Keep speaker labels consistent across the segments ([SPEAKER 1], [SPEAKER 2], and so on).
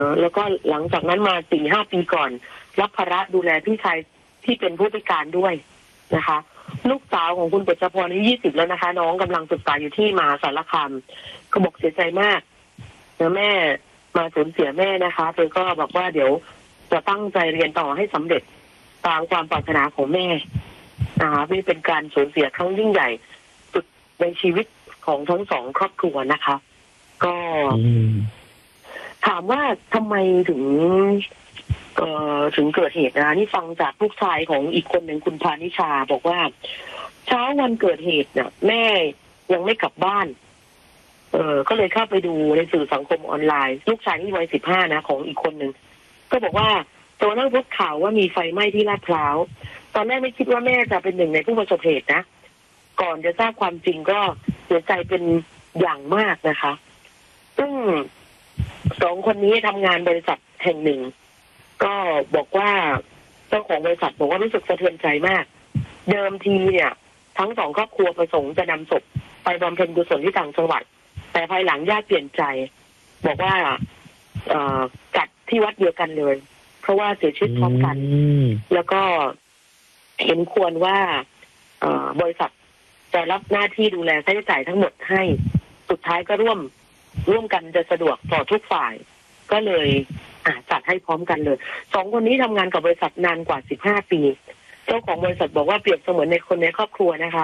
[SPEAKER 1] แล้วก็หลังจากนั้นมา4-5 ปีก่อนรับภาระดูแลพี่ชายที่เป็นผู้พิการด้วยนะคะลูกสาวของคุณกฤษพรอายุ20แล้วนะคะน้องกำลังศึกษาอยู่ที่มหาสารคามก็บอกเสียใจมากแม่มาสูญเสียแม่นะคะเธอก็บอกว่าเดี๋ยวจะตั้งใจเรียนต่อให้สำเร็จตามความปรารถนาของแม่นะคะนี่เป็นการสูญเสียครั้งยิ่งใหญ่สุดในชีวิตของทั้งสองครอบครัวนะคะก็ถามว่าทำไมถึงเกิดเหตุนะนี่ฟังจากลูกชายของอีกคนหนึ่งคุณพานิชาบอกว่าเช้าวันเกิดเหตุเนี่ยแม่ยังไม่กลับบ้านก็เลยเข้าไปดูในสื่อสังคมออนไลน์ลูกชายที่วัย15นะของอีกคนหนึ่งก็บอกว่าตัวนั่งพบข่าวว่ามีไฟไหม้ที่ลาดพร้าวตอนแรกไม่คิดว่าแม่จะเป็นหนึ่งในผู้ประสบเหตุนะก่อนจะทราบความจริงก็เสียใจเป็นอย่างมากนะคะซึ่งสองคนนี้ทำงานบริษัทแห่งหนึ่งก็บอกว่าเจ้าของบริษัทบอกว่ารู้สึกสะเทือนใจมากเดิมทีเนี่ยทั้งสองครอบครัวประสงค์จะนำศพไปบำเพ็ญกุศลที่ต่างจังหวัดแต่ภายหลังญาติเปลี่ยนใจบอกว่าจัดที่วัดเดียวกันเลยเพราะว่าเสียชีวิตพร้อมกันแล้วก็เห็นควรว่าบริษัทจะรับหน้าที่ดูแลค่าใช้จ่ายทั้งหมดให้สุดท้ายก็ร่วมกันจะสะดวกต่อทุกฝ่ายก็เลยจัดให้พร้อมกันเลยสองคนนี้ทำงานกับบริษัทนานกว่า15 ปีเจ้าของบริษัทบอกว่าเปรียบเสมือนในคนในครอบครัวนะคะ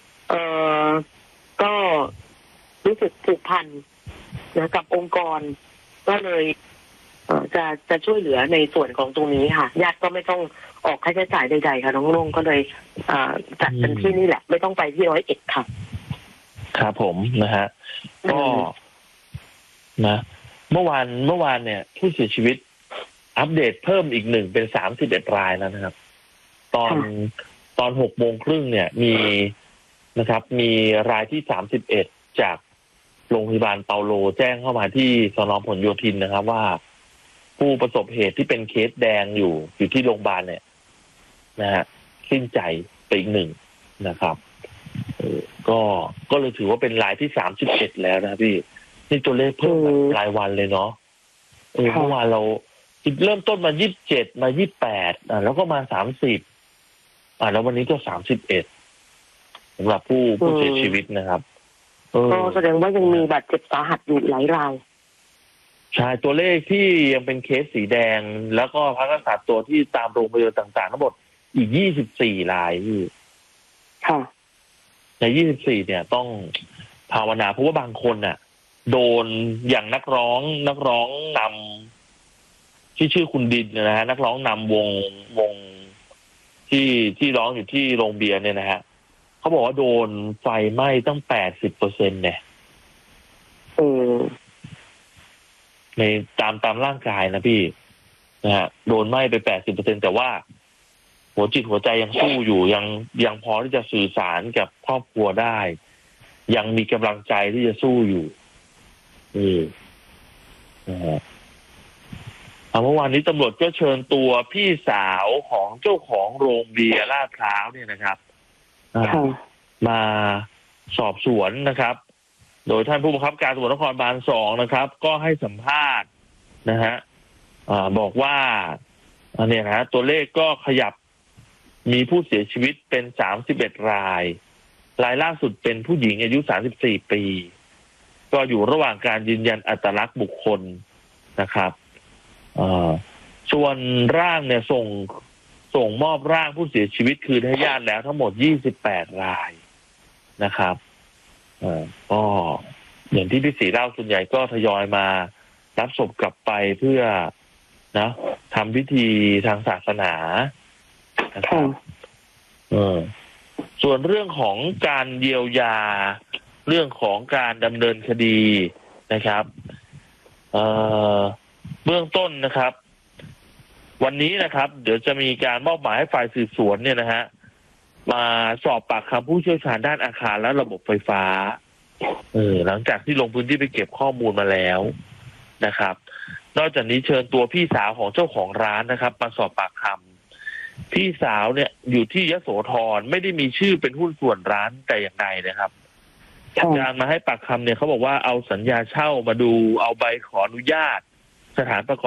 [SPEAKER 1] ก็รู้สึกผูกพันนะกับองค์กรก็เลยจะช่วยเหลือในส่วนของตรงนี้ค่ะญาติก็ไม่ต้องออกค่าใช้จ่ายใดๆค่ะน้องลุงก็เลยจัดเป็นที่นี่แหละไม่ต้องไปที่101ค่ะ
[SPEAKER 2] ครับผมนะฮะก็นะเมื่อวานเนี่ยผู้เสียชีวิตอัปเดตเพิ่มอีกหนึ่งเป็น31 รายแล้วนะครับตอน6 โมงครึ่งเนี่ยมีนะครับมีรายที่31จากโรงพยาบาลเปาโลแจ้งเข้ามาที่สน.ผลโยธินนะครับว่าผู้ประสบเหตุที่เป็นเคสแดงอยู่ที่โรงพยาบาลเนี่ยนะฮะสิ้นใจไปอีกหนึ่งนะครับก็เลยถือว่าเป็นรายที่31แล้วนะพี่นี่ตัวเลขเพิ่มรายวันเลยเนาะเมื่อวานเราเริ่มต้นมา27มา28แล้วก็มา30แล้ววันนี้ก็31สำหรับผู้เสียชีวิตนะครับ
[SPEAKER 1] ก็แสดงว่ายังมีบาดเจ็บสาหัสอยู่หลายราย
[SPEAKER 2] ใช่ตัวเลขที่ยังเป็นเคสสีแดงแล้วก็พักรักษาตัวที่ตามโรงพยาบาลต่างๆทั้งหมดอีก24 รายพี่
[SPEAKER 1] ค่ะ
[SPEAKER 2] ใน24เนี่ยต้องภาวนาเพราะว่าบางคนน่ะโดนอย่างนักร้องนำที่ชื่อคุณดินนะฮะนักร้องนำวงที่ร้องอยู่ที่โรงเบียร์เนี่ยนะฮะเขาบอกว่าโดนไฟไหม้ตั้ง80%เนี่ยในตามร่างกายนะพี่นะฮะโดนไหม้ไป80%แต่ว่าหัวจิตหัวใจยังสู้อยู่ยังพอที่จะสื่อสารกับครอบครัวได้ยังมีกำลังใจที่จะสู้อยู่นะฮะเมื่อวานนี้ตำรวจก็เชิญตัวพี่สาวของเจ้าของโรงเบียร์ลาดพร้าวเนี่ยนะครับมาสอบสวนนะครับโดยท่านผู้บังคับการตำรวจนครบาล2นะครับก็ให้สัมภาษณ์นะฮะบอกว่าเนี่ยนะตัวเลขก็ขยับมีผู้เสียชีวิตเป็น31 รายล่าสุดเป็นผู้หญิงอายุ34 ปีก็อยู่ระหว่างการยืนยันอัตลักษณ์บุคคลนะครับส่วนร่างเนี่ยส่งมอบร่างผู้เสียชีวิตคืนให้ญาติแล้วทั้งหมด28 รายนะครับก็อย่างที่พี่ศรีเล่าส่วนใหญ่ก็ทยอยมารับศพกลับไปเพื่อนะทำพิธีทางศาสนานะครับส่วนเรื่องของการเยียวยาเรื่องของการดำเนินคดีนะครับเบื้องต้นนะครับวันนี้นะครับเดี๋ยวจะมีการมอบหมายให้ฝ่ายสืบสวนเนี่ยนะฮะมาสอบปากคำผู้เชี่ยวชาญด้านอาคารและระบบไฟฟ้าหลังจากที่ลงพื้นที่ไปเก็บข้อมูลมาแล้วนะครับนอกจากนี้เชิญตัวพี่สาวของเจ้าของร้านนะครับมาสอบปากคำพี่สาวเนี่ยอยู่ที่ยโสธรไม่ได้มีชื่อเป็นหุ้นส่วนร้านแต่อย่างใดนะครับการมาให้ปากคำเนี่ยเขาบอกว่าเอาสัญญาเช่ามาดูเอาใบขออนุญาตสถานประกอบ